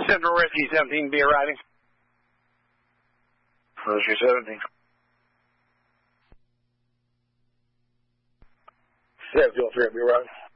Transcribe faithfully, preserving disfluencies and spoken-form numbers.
Central Rescue seventeen be arriving. Rescue seventeen. Seven fuel three will be arriving.